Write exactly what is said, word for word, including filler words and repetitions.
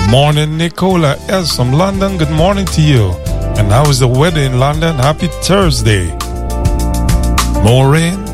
Morning, Nicola S. from London. Good morning to you. And how is the weather in London? Happy Thursday. More rain?